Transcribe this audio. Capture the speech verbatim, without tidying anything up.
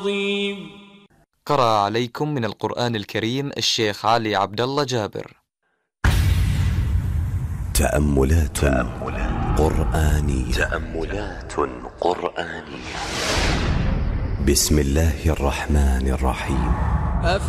قرأ عليكم من القرآن الكريم الشيخ علي عبد الله جابر. تأملات, تأملات قرآنية تأملات قرآنية بسم الله الرحمن الرحيم.